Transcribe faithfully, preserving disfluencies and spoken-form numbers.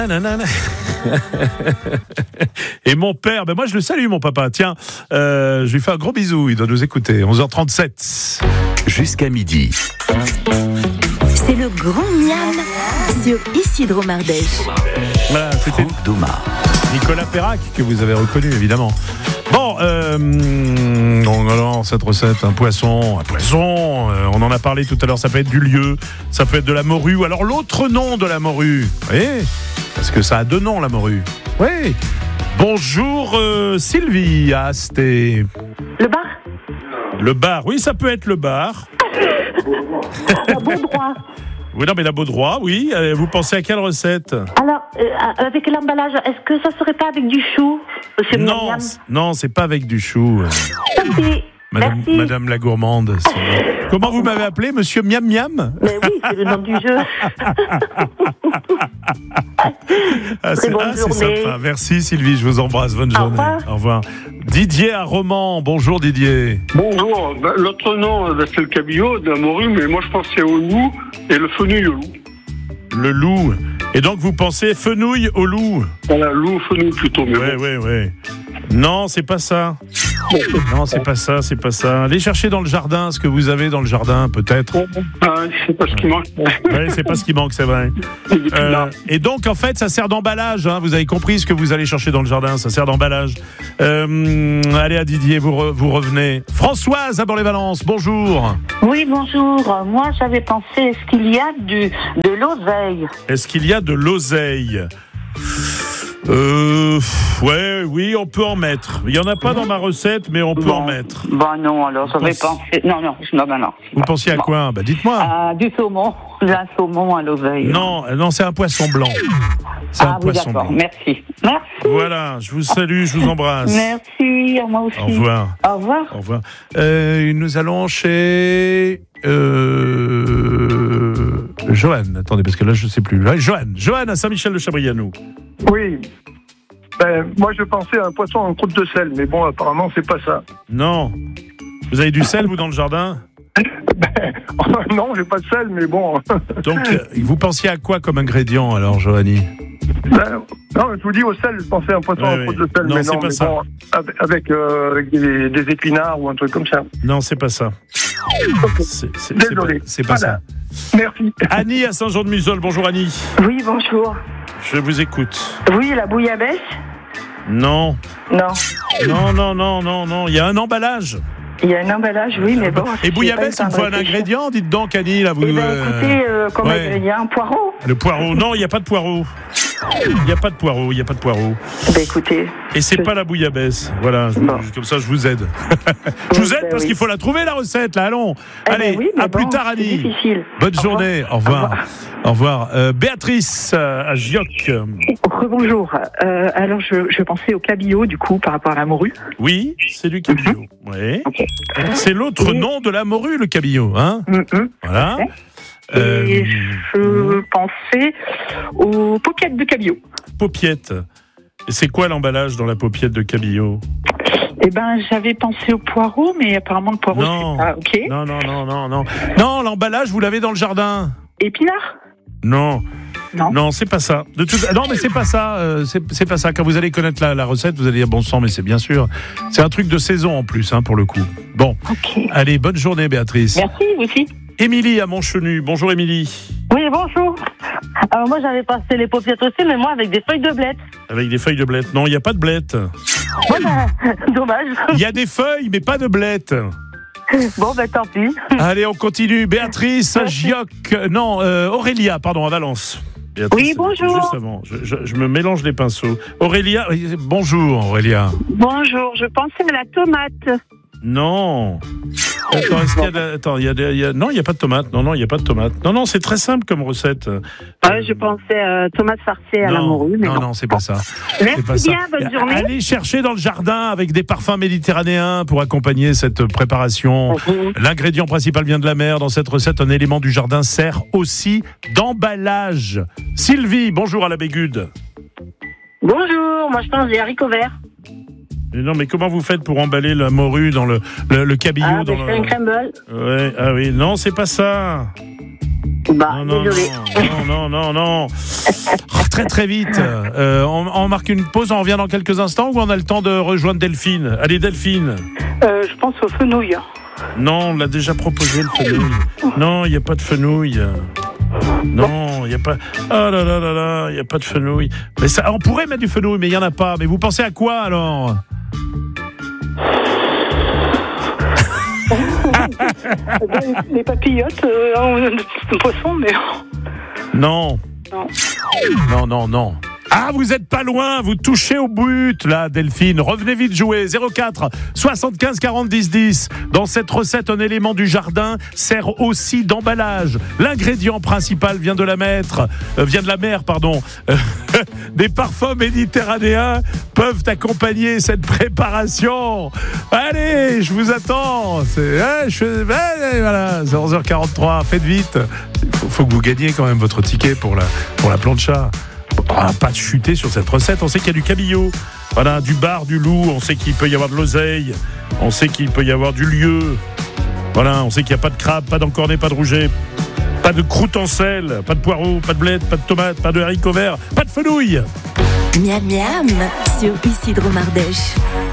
Nanana. Et mon père, ben moi je le salue mon papa, tiens, euh, je lui fais un gros bisou, il doit nous écouter, onze heures trente-sept. Jusqu'à midi. C'est le grand miam sur Isidro Mardèche. Voilà, c'était Franck Doma. Nicolas Perrac que vous avez reconnu évidemment. Bon, euh, donc alors cette recette, un poisson, un poisson, euh, on en a parlé tout à l'heure, ça peut être du lieu, ça peut être de la morue, ou alors l'autre nom de la morue, vous voyez, parce que ça a deux noms la morue. Oui. Bonjour euh, Sylvie à Asté. Le bar Le bar, oui, ça peut être le bar. La Baudroie. Oui, non, mais la Baudroie, oui. Euh, vous pensez à quelle recette? Alors, euh, avec l'emballage, est-ce que ça serait pas avec du chou, monsieur Non, Miam c- non, c'est pas avec du chou. Merci. Madame, Merci. Madame la gourmande. c'est- Comment vous m'avez appelé, monsieur Miam Miam? Mais oui, c'est le nom du jeu. Ah, Très c'est, bonne ah, c'est journée. sympa. Merci Sylvie, je vous embrasse. Bonne Au journée. revoir. Au revoir. Didier à Romans. Bonjour Didier. Bonjour, ben, l'autre nom ben, c'est le cabillaud de la morue, mais moi je pensais au loup et le fenouil au loup. Le loup. Et donc vous pensez fenouil au loup? Voilà, loup, fenouil plutôt, mais Ouais, bon. ouais, ouais. Non, c'est pas ça. Non, c'est pas ça, c'est pas ça. Allez chercher dans le jardin ce que vous avez dans le jardin, peut-être. Ah, c'est pas ce qui manque. Oui, c'est pas ce qui manque, c'est vrai. Euh, et donc, en fait, ça sert d'emballage. Hein. Vous avez compris ce que vous allez chercher dans le jardin. Ça sert d'emballage. Euh, allez, à Didier, vous, re- vous revenez. Françoise à Borlée-Valence, bonjour. Oui, bonjour. Moi, j'avais pensé, est-ce qu'il y a du, de l'oseille? Est-ce qu'il y a de l'oseille? Euh, ouais, oui, on peut en mettre. Il y en a pas dans ma recette, mais on peut en mettre. Bon, non, alors, j'avais pense- pensé... Non, non, non, non, non. Vous pensiez à Non. quoi? Bah, dites-moi. Ah, du saumon. D'un saumon à l'oseille. Non, non, c'est un poisson blanc. C'est un Ah oui, poisson d'accord. blanc. Merci. Merci. Voilà, je vous salue, je vous embrasse. Merci, à moi aussi. Au revoir. Au revoir. Au revoir. Euh, nous allons chez euh, Johan. Attendez, parce que là, je ne sais plus. Ouais, Johan. Johan à Saint-Michel-de-Chabrianou. Oui. Ben, moi, je pensais à un poisson en croûte de sel, mais bon, apparemment, c'est pas ça. Non. Vous avez du sel, vous, dans le jardin? Ben, non, j'ai pas de sel, mais bon. Donc, euh, vous pensiez à quoi comme ingrédient, alors, Johanny? Ben, non, je vous dis au sel, je pensais à un poisson Ouais, en ouais. croûte de sel, Non, mais c'est non, pas mais ça. bon, avec, avec, euh, avec des, des épinards ou un truc comme ça. Non, c'est pas ça. C'est, c'est, c'est Désolé. pas, c'est pas Voilà. ça. Merci. Annie à Saint-Jean-de-Musol. Bonjour, Annie. Oui, bonjour. Je vous écoute. Oui, la bouillabaisse? Non. Non. Non, non, non, non, non. Il y a un emballage. Il y a un emballage, oui, mais bon. Et bouillabaisse, il me faut un ingrédient. Dites donc, Annie, là, vous. Eh bien, euh, écoutez, euh, comme ouais. ingrédient, un poireau. Le poireau. Non, il n'y a pas de poireau. Il n'y a pas de poireau, il n'y a pas de poireau. Eh bien, écoutez. Et c'est Je- pas la bouillabaisse. Voilà, je vous- Bon. comme ça je vous aide. je vous Oui, aide ben parce oui. qu'il faut la trouver la recette, là, allons. Eh ben Allez, oui, mais à plus bon, tard, c'est Annie. difficile. Bonne Au journée, au revoir. Au revoir. Euh, Béatrice euh, à Gioc. Rebonjour. Euh, alors, je, je pensais au cabillaud, du coup, par rapport à la morue. Oui, c'est du cabillaud. Oui. Ok. C'est l'autre Et- nom de la morue, le cabillaud. Hein Mhm. voilà. Et Euh, je pensais aux paupiètes de cabillaud. paupiette. Et c'est quoi l'emballage dans la paupiette de cabillaud? Eh ben, j'avais pensé au poireau, mais apparemment le poireau, Non. c'est pas ok. Non, non, non, non, non. Non, l'emballage, vous l'avez dans le jardin. Épinard? Non. Non. Non, c'est pas ça. De toute... Non, mais c'est pas ça. euh, c'est, c'est pas ça. Quand vous allez connaître la, la recette, vous allez dire bon sang, mais c'est bien sûr. C'est un truc de saison en plus, hein, pour le coup. Bon, Ok. allez, bonne journée, Béatrice. Merci, vous aussi. Émilie à Montchenu. Bonjour, Émilie. Oui, bonjour. Alors, moi, j'avais passé les paupiètes aussi, mais moi, avec des feuilles de blette. Avec des feuilles de blette. Non, il n'y a pas de blette. Bon, ben, dommage. Il y a des feuilles, mais pas de blette. Bon, ben, tant pis. Allez, on continue. Béatrice à Gioc. Non, euh, Aurélia, pardon, à Valence. Béatrice, Oui, bonjour. Juste avant. Je, je- je me mélange les pinceaux. Aurélia, oui, bonjour, Aurélia. Bonjour, je pensais à la tomate. Non. Attends, est-ce qu'il y a de- attends, il y a de- il y a- non, il n'y a pas de tomate. Non, non, il n'y a pas de tomate. Non, non, c'est très simple comme recette. Ouais, je pensais à tomate farcie à la Non, morue, mais non, non. non, c'est pas ça. Merci C'est pas ça. bien, bonne journée. Allez chercher dans le jardin avec des parfums méditerranéens pour accompagner cette préparation. L'ingrédient principal vient de la mer. Dans cette recette, un élément du jardin sert aussi d'emballage. Sylvie, bonjour à la Bégude. Bonjour, moi, je pense des haricots verts. Mais non, mais comment vous faites pour emballer la morue dans le, le, le cabillaud Ah, dans ben, je fais le... un crumble. Ouais, ah oui, non, c'est pas ça. Bah, non, non, désolé. non, non, non, non. Oh, très très vite. Euh, on, on marque une pause, on revient dans quelques instants ou on a le temps de rejoindre Delphine? Allez Delphine. Euh, je pense aux fenouilles. Non, on l'a déjà proposé le fenouil. Non, il n'y a pas de fenouil. Non, il n'y a pas. Oh là là là là, il n'y a pas de fenouil. Mais ça, on pourrait mettre du fenouil, mais il n'y en a pas. Mais vous pensez à quoi alors? Les papillotes, euh, de poisson, mais... Non. Non. Non, non, non. Ah, vous êtes pas loin, vous touchez au but, là, Delphine. Revenez vite jouer. zéro quatre soixante-quinze quarante dix dix. Dans cette recette, un élément du jardin sert aussi d'emballage. L'ingrédient principal vient de la mer, euh, vient de la mer, pardon. Des parfums méditerranéens peuvent accompagner cette préparation. Allez, je vous attends. C'est, hein, je, allez, voilà, c'est onze heures quarante-trois. Faites vite. Il faut, faut que vous gagniez quand même votre ticket pour la, pour la plancha. Ah, pas de chuter sur cette recette. On sait qu'il y a du cabillaud, voilà, du bar, du loup. On sait qu'il peut y avoir de l'oseille. On sait qu'il peut y avoir du lieu. Voilà, on sait qu'il n'y a pas de crabe, pas d'encornet, pas de rouget, pas de croûte en sel, pas de poireaux, pas de bled, pas de tomates, pas de haricots verts, pas de fenouil. Miam miam sur Isidro Mardèche.